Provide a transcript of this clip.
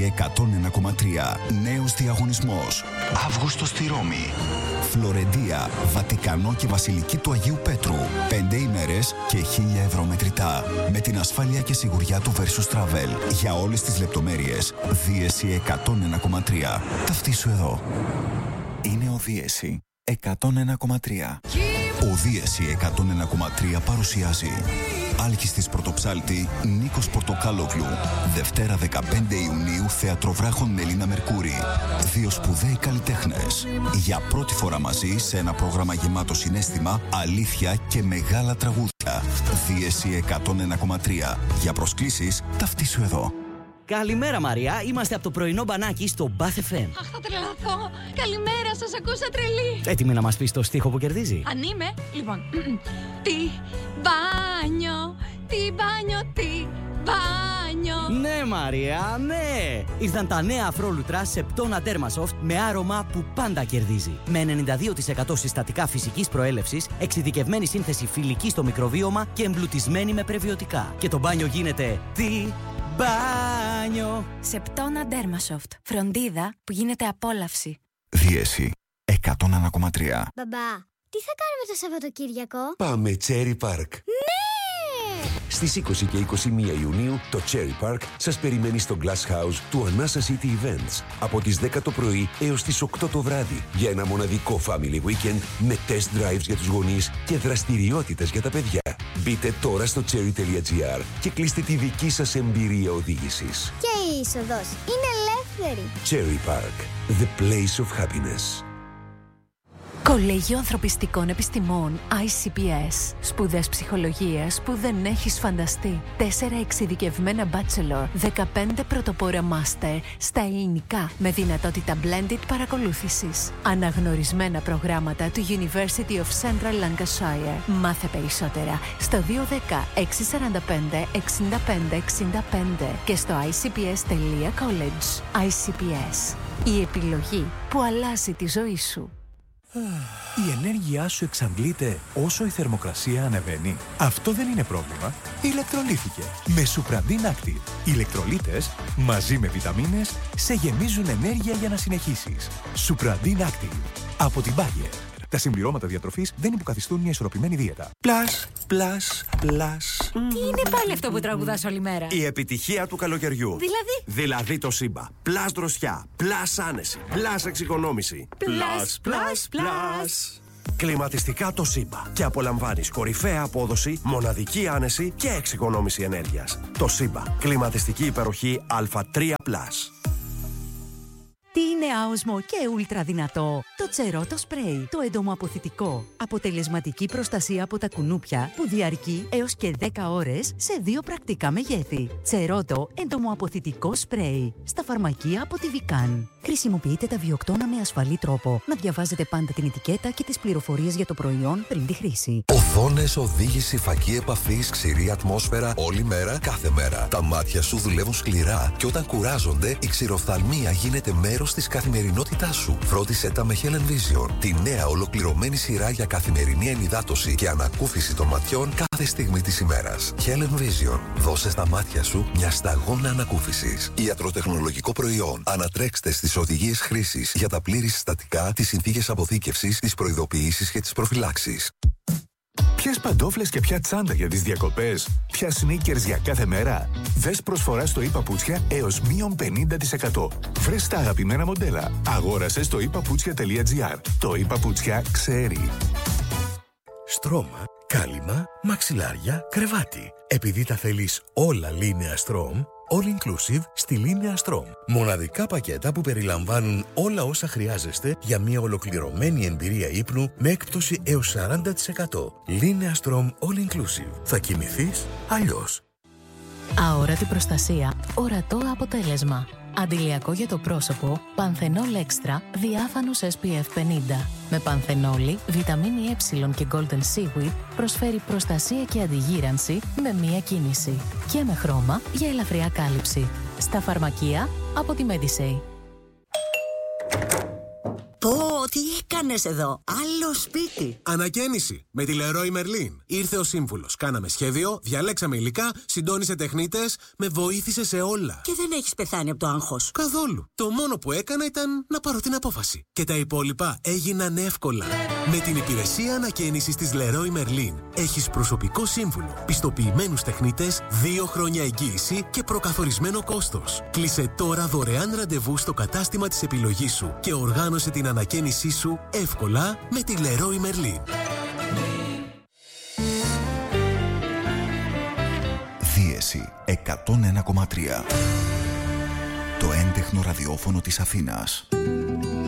101,3. Νέος διαγωνισμός. Αύγουστο στη Ρώμη. Φλωρεντία, Βατικανό και Βασιλική του Αγίου Πέτρου. 5 ημέρες και 1.000 ευρώ μετρητά. Με την ασφάλεια και σιγουριά του Versus Travel. Για όλες τις λεπτομέρειες, Δίεση 101,3. Ταυτίσου εδώ. Είναι ο Δίεση 101,3. Ο Δίεση 101,3 παρουσιάζει Άλκης Πρωτοψάλτη, Νίκος Πορτοκάλογλου. Δευτέρα 15 Ιουνίου, Θεατροβράχων Μελίνα Μερκούρη. 2 σπουδαίοι καλλιτέχνες. Για πρώτη φορά μαζί σε ένα πρόγραμμα γεμάτο συναίσθημα, αλήθεια και μεγάλα τραγούδια. Δίεση 101,3. Για προσκλήσεις, ταυτίσου εδώ. Καλημέρα Μαρία, είμαστε από το πρωινό μπανάκι στο Bath FM. Αχ, θα τρελαθώ. Καλημέρα, σας ακούσα τρελή. Έτοιμη να μας πεις το στίχο που κερδίζει? Αν είμαι, λοιπόν. Τι μπάνιο, τι μπάνιο, τι μπάνιο. Ναι Μαρία, ναι! Ήρθαν τα νέα αφρόλουτρα Septona Dermasoft με άρωμα που πάντα κερδίζει. Με 92% συστατικά φυσικής προέλευσης, εξειδικευμένη σύνθεση φιλική στο μικροβίωμα και εμπλουτισμένη με πρεβιωτικά. Και το μπάνιο γίνεται τι μπάνιο. Septona Dermasoft. Φροντίδα που γίνεται απόλαυση. Δίεση 101,3. Μπαμπά, τι θα κάνουμε το Σαββατοκύριακο? Πάμε Cherry Park. Ναι! Στις 20 και 21 Ιουνίου το Cherry Park σας περιμένει στο Glass House του Anasa City Events από τις 10 το πρωί έως τις 8 το βράδυ για ένα μοναδικό family weekend με test drives για τους γονείς και δραστηριότητες για τα παιδιά. Μπείτε τώρα στο cherry.gr και κλείστε τη δική σας εμπειρία οδήγησης. Και η είσοδος είναι ελεύθερη. Cherry Park, the place of happiness. Κολέγιο Ανθρωπιστικών Επιστημών ICPS. Σπουδές ψυχολογίας που δεν έχεις φανταστεί. 4 εξειδικευμένα bachelor, 15 πρωτοπόρα master στα ελληνικά με δυνατότητα blended παρακολούθησης. Αναγνωρισμένα προγράμματα του University of Central Lancashire. Μάθε περισσότερα στο 210 645 65 65 και στο icps.college. ICPS. Η επιλογή που αλλάζει τη ζωή σου. Η ενέργειά σου εξαντλείται όσο η θερμοκρασία ανεβαίνει. Αυτό δεν είναι πρόβλημα. Ηλεκτρολύθηκε με Supradin Active. Οι ηλεκτρολίτες μαζί με βιταμίνες σε γεμίζουν ενέργεια για να συνεχίσεις. Supradin Active από την Bayer. Τα συμπληρώματα διατροφής δεν υποκαθιστούν μια ισορροπημένη δίαιτα. Πλάς. Τι είναι πάλι αυτό που τραγουδάς όλη μέρα? Η επιτυχία του καλοκαιριού. Δηλαδή το Σύμπα. Πλάς δροσιά, πλάς άνεση, πλάς εξοικονόμηση. Πλάς. Κλιματιστικά το Σύμπα. Και απολαμβάνεις κορυφαία απόδοση, μοναδική άνεση και εξοικονόμηση ενέργειας. Το Σύμπα. Κλιματιστική υπεροχή Α3+. Τι είναι άοσμο και ούλτρα δυνατό? Το Τσερότο Σπρέι, το εντομοαποθητικό. Αποτελεσματική προστασία από τα κουνούπια που διαρκεί έως και 10 ώρες σε 2 πρακτικά μεγέθη. Τσερότο εντομοαποθητικό σπρέι. Στα φαρμακεία από τη Βικάν. Χρησιμοποιείτε τα βιοκτώνα με ασφαλή τρόπο. Να διαβάζετε πάντα την ετικέτα και τις πληροφορίες για το προϊόν πριν τη χρήση. Οθόνες, οδήγηση, φακή επαφής, ξηρή ατμόσφαιρα, όλη μέρα, κάθε μέρα. Τα μάτια σου δουλεύουν σκληρά και όταν κουράζονται, η ξηροφθαλμία γίνεται μέρος της καθημερινότητάς σου. Φρόντισέ τα με Helen Vision, τη νέα ολοκληρωμένη σειρά για καθημερινή ενυδάτωση και ανακούφιση των ματιών κάθε στιγμή της ημέρας. Helen Vision, δώσε στα μάτια σου μια σταγόνα ανακούφισης. Ιατροτεχνολογικό προϊόν. Ανατρέξτε στις οδηγίες χρήσης για τα πλήρη συστατικά, τις συνθήκες αποθήκευσης, τις προειδοποιήσεις και τις προφυλάξεις. Ποιες παντόφλες και ποια τσάντα για τις διακοπές? Ποια sneakers για κάθε μέρα? Δες προσφορά στο ePaputsια έως μείον 50%. Βρες τα αγαπημένα μοντέλα. Αγόρασε στο ePaputsια.gr. Το ePaputsια ξέρει. Στρώμα, κάλυμα, μαξιλάρια, κρεβάτι. Επειδή τα θέλεις όλα Linea Strom, all inclusive στη Linea Strom. Μοναδικά πακέτα που περιλαμβάνουν όλα όσα χρειάζεστε για μια ολοκληρωμένη εμπειρία ύπνου με έκπτωση έως 40%. Linea Strom all inclusive. Θα κοιμηθείς αλλιώς. Αόρατη προστασία, ορατό αποτέλεσμα. Αντιλιακό για το πρόσωπο, Πανθενόλ Extra, διάφανος SPF 50. Με πανθενόλη, βιταμίνη E και Golden Seaweed προσφέρει προστασία και αντιγύρανση με μία κίνηση. Και με χρώμα για ελαφριά κάλυψη. Στα φαρμακεία από τη Medisay. Πω, τι έκανες εδώ? Άλλο σπίτι. Ανακαίνιση με τη Leroy Merlin. Ήρθε ο σύμβουλος. Κάναμε σχέδιο, διαλέξαμε υλικά, συντόνισε τεχνίτες, με βοήθησε σε όλα. Και δεν έχεις πεθάνει από το άγχος? Καθόλου. Το μόνο που έκανα ήταν να πάρω την απόφαση. Και τα υπόλοιπα έγιναν εύκολα. Με την υπηρεσία ανακαίνισης της Leroy Merlin έχεις προσωπικό σύμβουλο, πιστοποιημένους τεχνίτες, 2 χρόνια εγγύηση και προκαθορισμένο κόστος. Κλείσε τώρα δωρεάν ραντεβού στο κατάστημα της επιλογής σου και οργάνωσε την ανακαίνισή σου εύκολα με τη Leroy Merlin. Δίεση 101,3. Το έντεχνο ραδιόφωνο της Αθήνας.